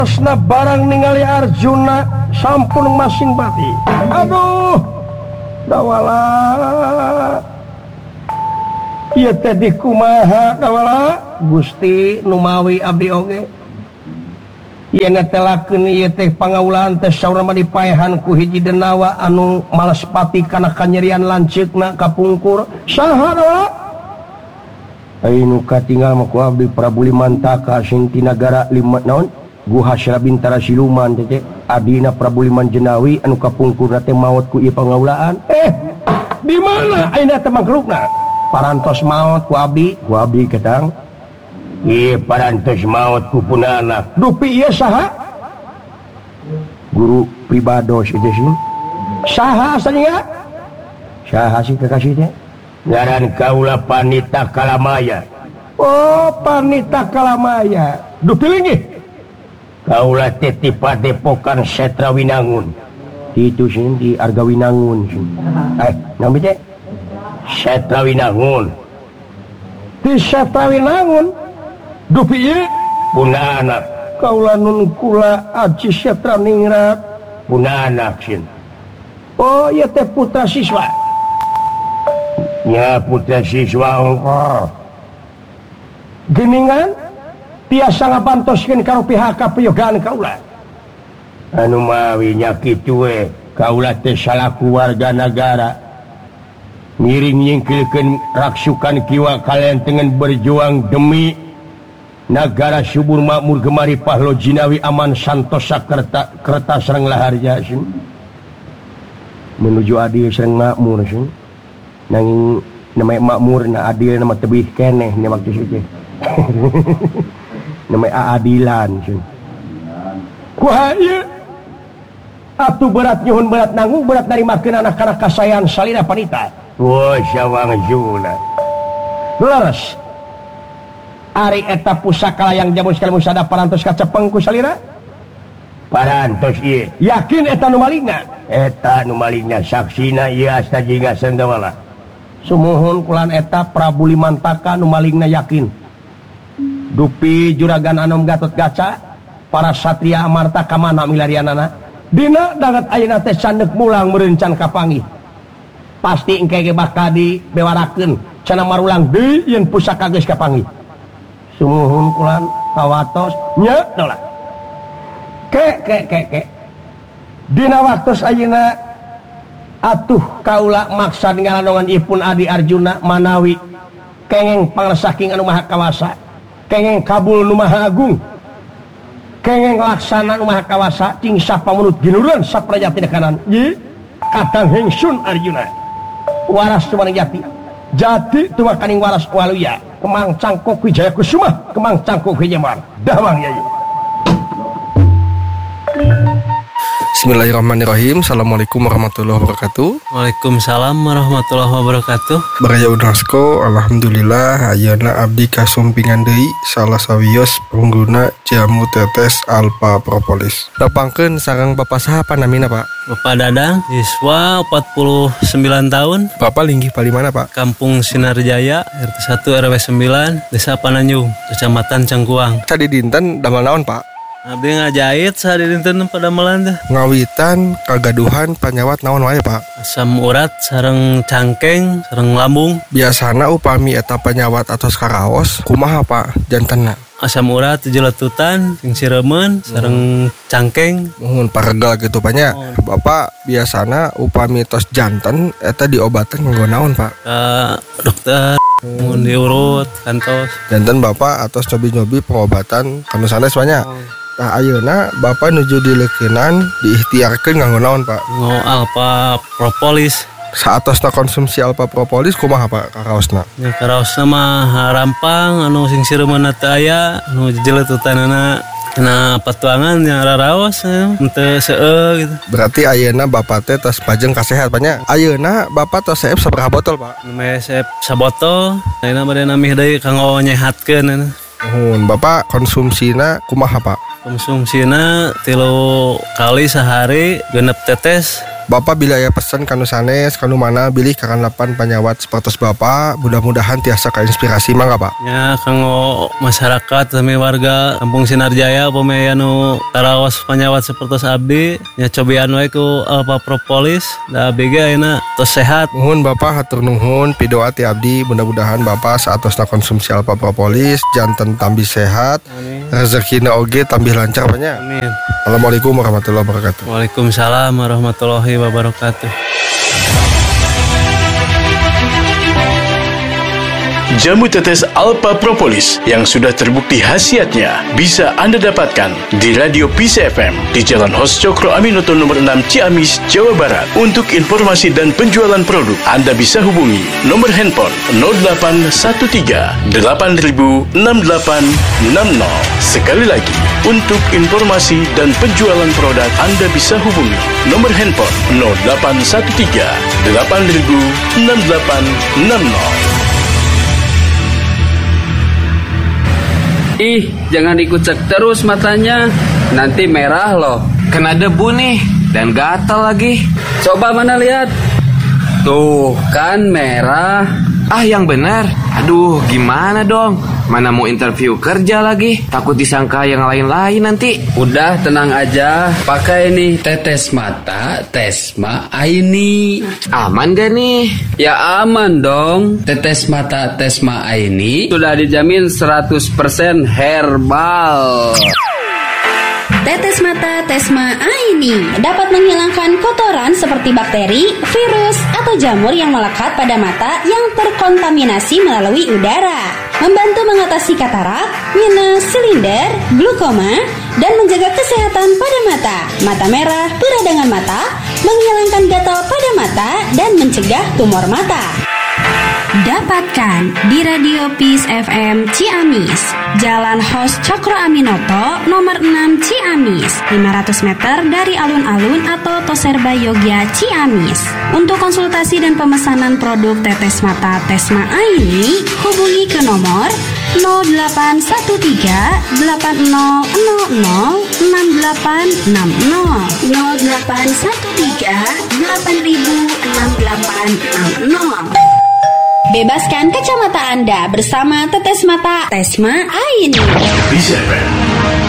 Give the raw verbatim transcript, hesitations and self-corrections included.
Asna barang ningali Arjuna sampun masing bati. Aduh, dawala. Ieu teh di kumaha dawala? Gusti nu mawi abdi oge. Ieu netelakeun ieu teh pangaulaan teh saurna mah dipaehan ku hiji denawa anu males pati kana kanyerian lanceukna kapungkur. Saha dawala? Ai nu katinggal mah ku abdi Prabu Limantaka sing ti nagara lima naon? Guha Syara Bintara Siluman teh adina Prabu Liman Jenawi anu kapungkurna teh maot ku ieu pangaulaan. Eh, di mana ayeuna teh mangkrukna? Parantos maot ku abdi, ku abdi ketang. Ieu parantos maot ku punana. Dupi ieu saha? Guru pribados itu sih. Saha asalnya? Saha sih kekasih teh? Ngaran kaula Panita Kalamaya. Oh, Panita Kalamaya. Dupi linggih. Kaula teh ti Padepokan Setra Winangun. Itu sih di Arga Winangun sih. Eh, nami teh? Setra Winangun. Di Setra Winangun. Dupi ieu punana. Kaula nun kula Aji Setra Ningrat. Punana sih. Oh, ieu teh putra siswa. Ya putra siswa engko. Geningan tiasa ngapantoskeun karo pihak kaprayogaan kaula. Anu mawi nya kitu we, kaula teh salaku warga nagara. Ngiring nyingkilkeun raksukan kiwa kalian tengen berjuang demi nagara subur makmur gemari pahlo jinawi aman santosa kerta kerta sareng laharja sing. Menuju adil sareng makmur sing. Nanging namanya makmur na adil nama tebih keneh nih waktu itu. Namanya adilan sih. Kuha ieu atuh berat nyuhun berat nanggung berat narimakeun anak-anak kasayan salira Panita. Wah, sawang juna. Leres. Ari eta pusaka yang jamu sekali musada parantos kacepeng ku salira? Parantos ieu. Yakin eta nu malingna? Eta nu malingna saksina ieu asta jinga sendawala. Sumuhun kulan eta Prabu Limantaka nu malingna yakin. Dupi juragan Anom Gatot Kaca, para satria amarta ka mana milarianana? Dina dangat ayeuna teh sandeuk mulang merencan kapanggih. Pasti engke ge bakal dibewarakeun cenah marulang deui yen pusaka geus kapanggih. Sumuhun kulan kawatos nya teulah. Ke ke ke ke. Dina waktos ayeuna atuh kaula maksa ngalanongan ipun Adi Arjuna manawi kengeng pangrasaking anu maha kawasa, kengeng kabul nu maha agung, kengeng laksana nu maha kawasa cing sapamunut ginureun saprajati dekanan ye kadang hengsun Arjuna waras tumaning jati jati tuwa kaning waras waluya kemang cangkok wijaya kusuma kemang cangkok wijamar dawang yai. Bismillahirrahmanirrahim. Assalamualaikum warahmatullahi wabarakatuh. Waalaikumsalam warahmatullahi wabarakatuh. Baraya Udrasko, alhamdulillah ayeuna abdi kasumpingan deui salah sawios pengguna jamu tetes Alpha Propolis. Dapangkeun sareng Bapak saha panamina, Pak? Bapak Dadang, siswa empat puluh sembilan tahun. Bapak linggih palimana, Pak? Kampung Sinarjaya, R T satu R W sembilan, Desa Pananjung, Kecamatan Cangkuang. Tadi dinten damel naon, Pak? Abdi ngajait sehari dinten pada melan teh. Ngawitan kagaduhan panyawat naon wae, Pak? Asam urat sareng cangkeng sareng lambung. Biasana upami eta panyawat atos karaos kumaha, Pak, jantenna? Asam urat jeletutan sing siremen sareng hmm. cangkeng mun paregal gitu panya. Oh. Bapak biasana upami tos janten eta diobaten nganggo naon, Pak? Uh, dokter mun diurut kantos. Janten Bapak atos cobi-nyobi pengobatan kanu sanes banyak. Oh. Nah ayeuna Bapak nuju dileukeunnan diikhtiarkeun nganggo naon, Pak? Nggo Alpha Propolis. Saatosna konsumsi Alpha Propolis kumaha, Pak, karaosna? Ya karaosna mah rampang anu sing sireumna teu aya, anu jeletutanana kena patuangan yang raraos henteu seueur gitu. Berarti ayeuna Bapak teh tos pajeng kasehat banyak. Ayeuna Bapak tos saep sabaraha botol, Pak? Neme saep sabotol. Ayeuna bade namih deui kanggo nyehatkeun. Nuhun, Bapak konsumsina kumaha, Pak? Konsumsina tilu kali sehari genep tetes Bapak bila aya pesan kanu sanes kanu mana bilih kakanglapan panyawat sapertos Bapak, mudah-mudahan tiasa kainspirasi mangga Pak. Ya kanggo masyarakat sami warga Kampung Sinarjaya upami anu taraos panyawat sapertos abdi nya cobian wae ku Alpha Propolis da B G ayeuna tos sehat. Nuhun Bapak, hatur nuhun pidoa ti abdi, mudah-mudahan Bapak saatosna konsumsi Alpha Propolis janten tambih sehat, rezekina oge tambih lancar banyak. Amin. Assalamualaikum warahmatullahi wabarakatuh. Waalaikumsalam warahmatullahi wabarakatuh. Jamu tetes Alpha Propolis yang sudah terbukti khasiatnya bisa Anda dapatkan di Radio Peace F M di Jalan Hos Cokro Aminoto nomor enam Ciamis, Jawa Barat. Untuk informasi dan penjualan produk, Anda bisa hubungi nomor handphone nol delapan satu tiga delapan nol enam delapan enam nol. Sekali lagi, untuk informasi dan penjualan produk, Anda bisa hubungi nomor handphone nol delapan satu tiga delapan nol enam delapan enam nol. Ih, jangan dikucek terus matanya, nanti merah loh. Kena debu nih, dan gatal lagi. Coba mana lihat. Tuh, kan merah. Ah, yang benar. Aduh, gimana dong? Mana mau interview kerja lagi? Takut disangka yang lain-lain nanti. Udah, tenang aja. Pakai nih tetes mata Tesma Aini. Aman gak nih? Ya aman dong. Tetes mata Tesma Aini sudah dijamin seratus persen herbal. Tetes mata Tesma Aini dapat menghilangkan kotoran seperti bakteri, virus, atau jamur yang melekat pada mata yang terkontaminasi melalui udara. Membantu mengatasi katarak, minus, silinder, glukoma, dan menjaga kesehatan pada mata. Mata merah, peradangan mata, menghilangkan gatal pada mata, dan mencegah tumor mata. Dapatkan di Radio Peace F M Ciamis, Jalan Hos Cokro Aminoto nomor enam Ciamis, lima ratus meter dari alun-alun atau Toserba Yogya Ciamis. Untuk konsultasi dan pemesanan produk tetes mata Tesma Aini, hubungi ke nomor nol delapan satu tiga delapan nol nol nol enam delapan enam nol nol delapan satu tiga delapan enam delapan enam nol. Bebaskan kacamata Anda bersama tetes mata Tesma Aini. Peace F M.